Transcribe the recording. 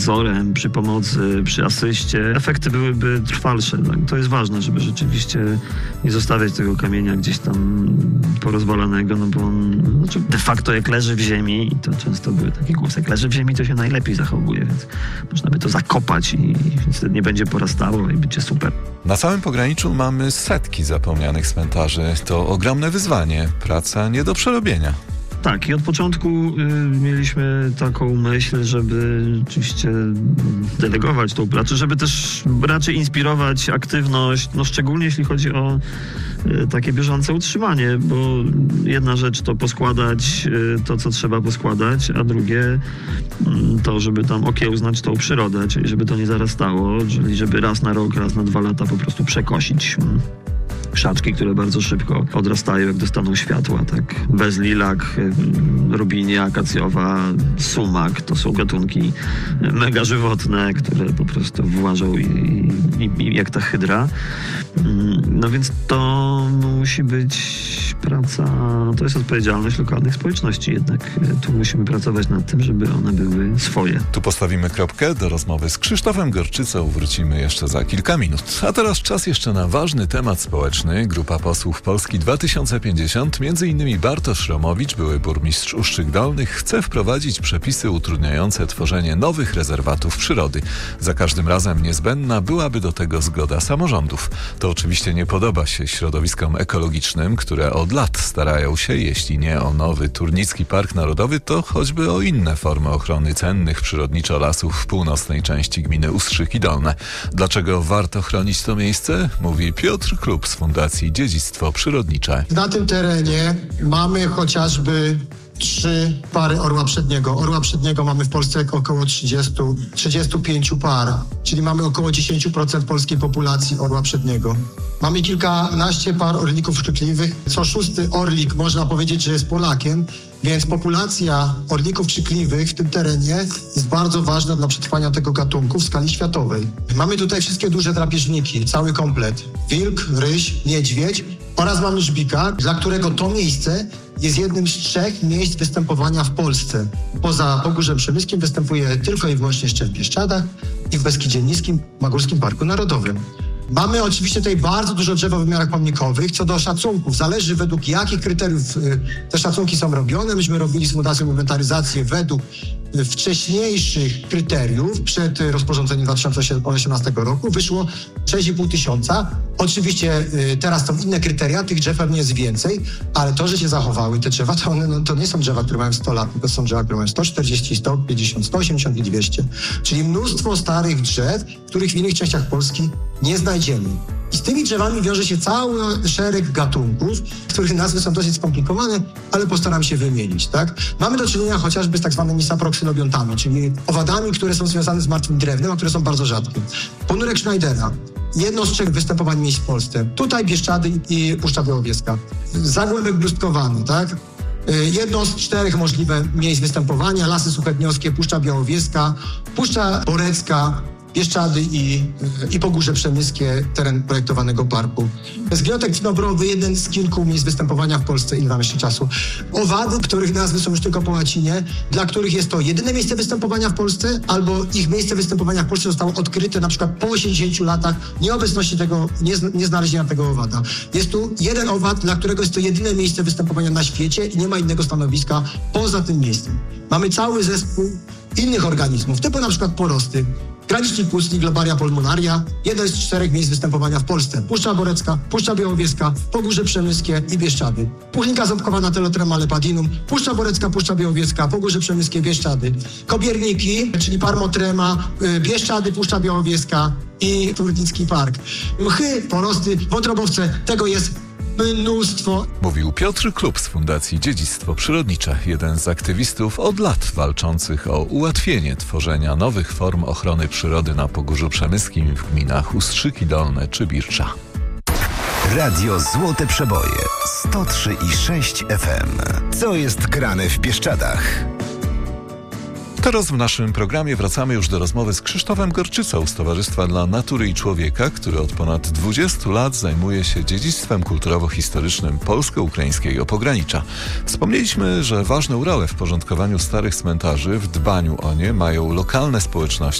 nadzorem, przy pomocy, przy asyście, efekty byłyby trwalsze. Tak? To jest ważne, żeby rzeczywiście nie zostawiać tego kamienia gdzieś tam porozwalanego, no bo on de facto jak leży w ziemi, i to często były takie głosy, jak leży w ziemi, to się najlepiej zachowuje, więc można by to zakopać i wtedy nie będzie porastało i będzie super. Na całym pograniczu mamy setki zapomnianych cmentarzy. To ogromne wyzwanie, praca nie do przerobienia. Tak, i od początku mieliśmy taką myśl, żeby oczywiście delegować tą pracę, żeby też raczej inspirować aktywność, no szczególnie jeśli chodzi o takie bieżące utrzymanie, bo jedna rzecz to poskładać to, co trzeba poskładać, a drugie to, żeby tam okiełznać tą przyrodę, czyli żeby to nie zarastało, czyli żeby raz na rok, raz na 2 lata po prostu przekosić krzaczki, które bardzo szybko odrastają, jak dostaną światła, tak. Bezlilak, robinia akacjowa, sumak, to są gatunki mega żywotne, które po prostu włażą i jak ta hydra. No więc to musi być praca, to jest odpowiedzialność lokalnych społeczności jednak. Tu musimy pracować nad tym, żeby one były swoje. Tu postawimy kropkę. Do rozmowy z Krzysztofem Gorczycą wrócimy jeszcze za kilka minut. A teraz czas jeszcze na ważny temat społeczny. Grupa posłów Polski 2050, m.in. Bartosz Romowicz, były burmistrz Ustrzyk Dolnych, chce wprowadzić przepisy utrudniające tworzenie nowych rezerwatów przyrody. Za każdym razem niezbędna byłaby do tego zgoda samorządów. To oczywiście nie podoba się środowiskom ekologicznym, które od lat starają się, jeśli nie o nowy Turnicki Park Narodowy, to choćby o inne formy ochrony cennych przyrodniczo lasów w północnej części gminy Ustrzyki Dolne. Dlaczego warto chronić to miejsce? Mówi Piotr Klub z Fundacji Dziedzictwo Przyrodnicze. Na tym terenie mamy chociażby 3 pary orła przedniego. Orła przedniego mamy w Polsce około 35 par, czyli mamy około 10% polskiej populacji orła przedniego. Mamy kilkanaście par orlików krzykliwych. Co 6. orlik można powiedzieć, że jest Polakiem, więc populacja orlików krzykliwych w tym terenie jest bardzo ważna dla przetrwania tego gatunku w skali światowej. Mamy tutaj wszystkie duże drapieżniki, cały komplet. Wilk, ryś, niedźwiedź oraz mamy żbika, dla którego to miejsce jest jednym z 3 miejsc występowania w Polsce. Poza Pogórzem Przemyskim występuje tylko i wyłącznie jeszcze w Bieszczadach i w Beskidzie Niskim, Magórskim Parku Narodowym. Mamy oczywiście tutaj bardzo dużo drzew o wymiarach pomnikowych. Co do szacunków, zależy według jakich kryteriów te szacunki są robione. Myśmy robili z Fundacją inwentaryzację według wcześniejszych kryteriów przed rozporządzeniem 2018 roku. Wyszło 6,5 tysiąca. Oczywiście teraz są inne kryteria, tych drzew pewnie jest więcej, ale to, że się zachowały te drzewa, to one to nie są drzewa, które mają 100 lat, tylko są drzewa, które mają 140, 150, 180 i 200. Czyli mnóstwo starych drzew, których w innych częściach Polski nie znajdziemy. I z tymi drzewami wiąże się cały szereg gatunków, których nazwy są dosyć skomplikowane, ale postaram się wymienić, tak? Mamy do czynienia chociażby z tak zwanymi saproksylobiontami, czyli owadami, które są związane z martwym drewnem, a które są bardzo rzadkie. Ponurek Schneidera. Jedno z 3 występowań miejsc w Polsce. Tutaj Bieszczady i Puszcza Białowieska. Zagłębek blustkowany, tak? Jedno z 4 możliwe miejsc występowania. Lasy Suchedniowskie, Puszcza Białowieska, Puszcza Borecka, Bieszczady i Pogórze Przemyskie, teren projektowanego parku. Zgniatek cinobrowy, jeden z kilku miejsc występowania w Polsce, ile mam jeszcze czasu. Owady, których nazwy są już tylko po łacinie, dla których jest to jedyne miejsce występowania w Polsce, albo ich miejsce występowania w Polsce zostało odkryte na przykład po 80 latach nieobecności tego, nieznalezienia tego owada. Jest tu jeden owad, dla którego jest to jedyne miejsce występowania na świecie i nie ma innego stanowiska poza tym miejscem. Mamy cały zespół innych organizmów, typu na przykład porosty. Granicznik pustnik, Globaria pulmonaria, jeden z 4 miejsc występowania w Polsce. Puszcza Borecka, Puszcza Białowieska, Pogórze Przemyskie i Bieszczady. Puchnika ząbkowana Teletrema lepadinum, Puszcza Borecka, Puszcza Białowieska, Pogórze Przemyskie, Bieszczady. Kobierniki, czyli Parmotrema, Bieszczady, Puszcza Białowieska i Turnicki Park. Mchy, porosty, wątrobowce, tego jest mnóstwo. Mówił Piotr Klub z Fundacji Dziedzictwo Przyrodnicze, jeden z aktywistów od lat walczących o ułatwienie tworzenia nowych form ochrony przyrody na Pogórzu Przemyskim w gminach Ustrzyki Dolne czy Bircza. Radio Złote Przeboje 103,6 FM. Co jest grane w Bieszczadach? Teraz w naszym programie wracamy już do rozmowy z Krzysztofem Gorczycą z Towarzystwa dla Natury i Człowieka, który od ponad 20 lat zajmuje się dziedzictwem kulturowo-historycznym polsko-ukraińskiego pogranicza. Wspomnieliśmy, że ważną rolę w porządkowaniu starych cmentarzy, w dbaniu o nie mają lokalne społeczności.